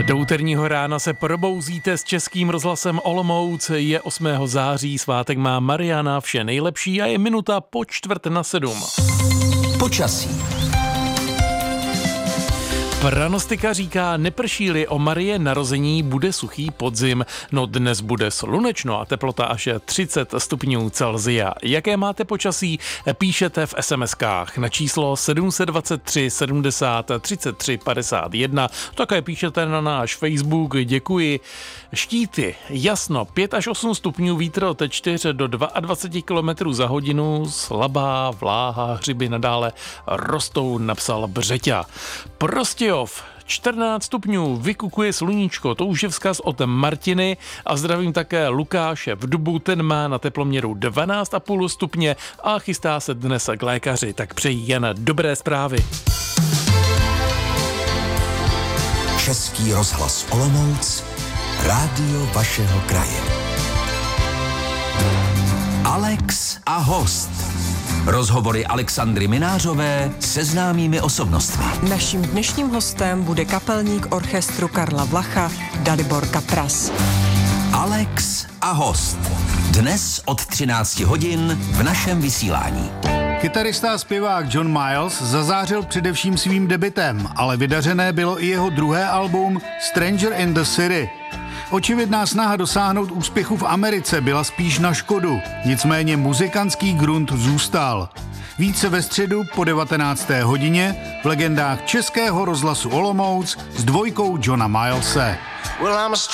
Do úterního rána se probouzíte s Českým rozhlasem Olomouc. Je 8. září, svátek má Mariana, vše nejlepší a je minuta po 6:45. Počasí. Pranostika říká, neprší-li o Marie narození, bude suchý podzim. No dnes bude slunečno a teplota až 30 stupňů Celsia. Jaké máte počasí, píšete v SMS-kách na číslo 723 70 33 51. Také píšete na náš Facebook, děkuji. Štíty, jasno, 5 až 8 stupňů, vítr od 4 do 22 km za hodinu, slabá vláha, hřiby nadále rostou, napsal Břeťa. Prostějov, 14 stupňů, vykukuje sluníčko, to už je vzkaz od Martiny a zdravím také Lukáše v Dubu, ten má na teploměru 12,5 stupně a chystá se dnes k lékaři, tak přeji jen dobré zprávy. Český rozhlas Olomouc, rádio vašeho kraje. Alex a host. Rozhovory Alexandry Minářové se známými osobnostmi. Naším dnešním hostem bude kapelník orchestru Karla Vlacha Dalibor Kapras. Alex a host. Dnes od 13 hodin v našem vysílání. Kytarista a zpěvák John Miles zazářil především svým debutem, ale vydařené bylo i jeho druhé album Stranger in the City. Očividná snaha dosáhnout úspěchu v Americe byla spíš na škodu, nicméně muzikantský grunt zůstal. Více ve středu po 19. hodině v legendách Českého rozhlasu Olomouc s dvojkou Johna Milese.